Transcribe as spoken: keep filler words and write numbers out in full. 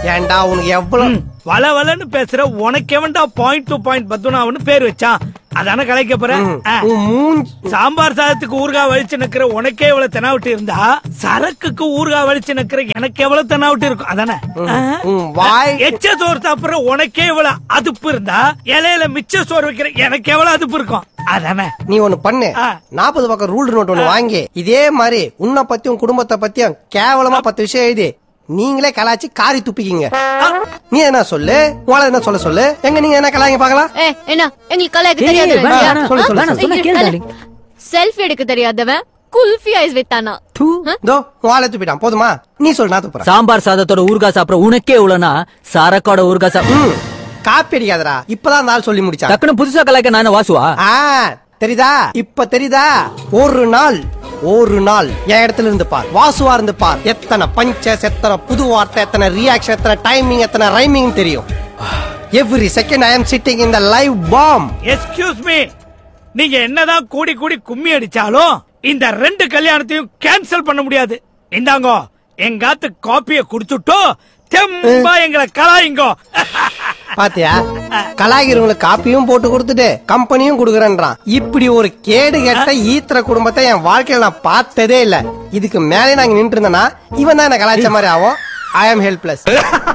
ஏன்டா உனக்கு எவ்வளவு வள வளன்னு பேசுற உனக்கு எவன்டா பாயிண்ட் டு பாயிண்ட் பத்துனாவன்னு பேர் வச்சான். அதான கலைக்க போற. சாம்பார் சாதத்துக்கு ஊறுகாய் வலிச்சு நிக்கிற உனக்கே எவ்வளவு தெனாவிட்டு இருந்தா சரக்குக்கு ஊறுகாய் வலிச்சு நிக்கிற எனக்கு எவ்வளவு தெனாவிட்டு இருக்கும். அதானே எச்ச சோறு சாப்பிடுற உனக்கே எவ்வளவு அதுப்பு இருந்தா இலையில மிச்ச சோறு வைக்கிற எனக்கு எவ்வளவு அதுப்பு இருக்கும். அதானே நீ ஒண்ணு பண்ணு, நாற்பது பக்கம் ரூல் நோட் ஒண்ணு வாங்கி இதே மாதிரி உன்னை பத்தியும் குடும்பத்தை பத்தியும் கேவலமா பத்து விஷயம் எழுதி நீங்களே கலாச்சி காரி துப்பிக்கிங்க. நீ என்ன சொல்லு, உங்களை என்ன சொல்ல சொல்லு. எங்க நீங்க என்ன கலாய்ங்க பாக்கலாம். என்ன எங்களுக்கு கலாய்க்க தெரியாது. செல்ஃபி எடுக்க தெரியாதவன் குல்ஃபி ஐஸ் வித்தானா. தோ வாழை துப்பிட்டான். போதுமா நீ சொல்லு, நான் துப்புறேன். சாம்பார் சாதத்தோட ஊறுகாய் சாப்பிட உனக்கே இவ்வளவுனா சரக்கோட ஊறுகாய் சாப்பிட காப்பி அடிக்காதரா. இப்பதான் நாள் சொல்லி முடிச்சா. டக்குனு புதுசா கலாய்க்க நான் வாசுவா. தெரியுதா இப்ப தெரியுதா? ஒரு நாள் ஒரு நாள் என் இடத்துல இருந்து பார், வாசுவா இருந்து பார். எத்தனை பஞ்சஸ், எத்தனை புது வார்த்தை, எத்தனை ரியாக்ஷன், எத்தனை டைமிங், எத்தனை ரைமிங் தெரியும். Every second I am sitting in the live bomb. Excuse me, நீங்க என்னதான் கூடி கூடி கும்மி அடிச்சாலும் இந்த ரெண்டு கல்யாணத்தையும் கேன்சல் பண்ண முடியாது. இந்தாங்கோ எங்காத்து காப்பிய குடிச்சுட்டோ தெம்பா எங்களை கலாயிங்கோ. பாத்தியா, கலாய்கிறவங்களுக்கு காப்பியும் போட்டு கொடுத்துட்டு கம்பெனியும் குடுக்கறேன்றான். இப்படி ஒரு கேடு கெட்ட ஈத்திர குடும்பத்தை என் வாழ்க்கையில நான் பார்த்ததே இல்ல. இதுக்கு மேலே நாங்க நின்று இருந்தேன்னா இவன் தான் என்ன கலாய்ச்ச மாதிரி ஆகும். ஐ ஆம் ஹெல்ப்லெஸ்.